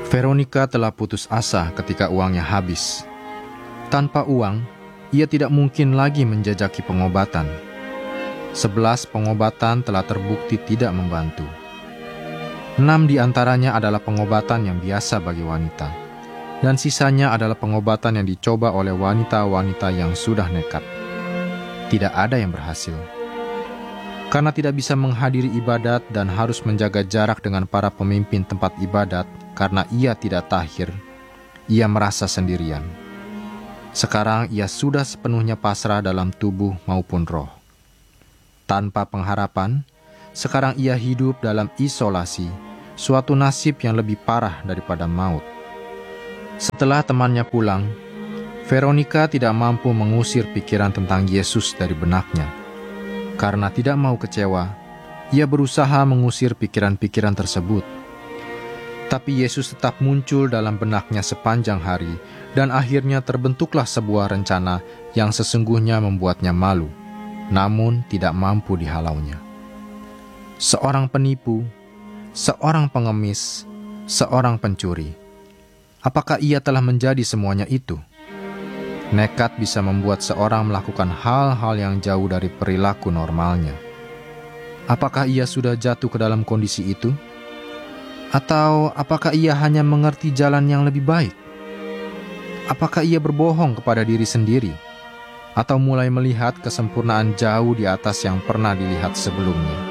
Veronica telah putus asa ketika uangnya habis. Tanpa uang, ia tidak mungkin lagi menjajaki pengobatan. 11 pengobatan telah terbukti tidak membantu. 6 di antaranya adalah pengobatan yang biasa bagi wanita, dan sisanya adalah pengobatan yang dicoba oleh wanita-wanita yang sudah nekat. Tidak ada yang berhasil. Karena tidak bisa menghadiri ibadat dan harus menjaga jarak dengan para pemimpin tempat ibadat karena ia tidak tahir, ia merasa sendirian. Sekarang ia sudah sepenuhnya pasrah dalam tubuh maupun roh. Tanpa pengharapan, sekarang ia hidup dalam isolasi, suatu nasib yang lebih parah daripada maut. Setelah temannya pulang, Veronica tidak mampu mengusir pikiran tentang Yesus dari benaknya. Karena tidak mau kecewa, ia berusaha mengusir pikiran-pikiran tersebut. Tapi Yesus tetap muncul dalam benaknya sepanjang hari, dan akhirnya terbentuklah sebuah rencana yang sesungguhnya membuatnya malu, namun tidak mampu dihalaunya. Seorang penipu, seorang pengemis, seorang pencuri. Apakah ia telah menjadi semuanya itu? Nekat bisa membuat seorang melakukan hal-hal yang jauh dari perilaku normalnya. Apakah ia sudah jatuh ke dalam kondisi itu? Atau apakah ia hanya mengerti jalan yang lebih baik? Apakah ia berbohong kepada diri sendiri? Atau mulai melihat kesempurnaan jauh di atas yang pernah dilihat sebelumnya?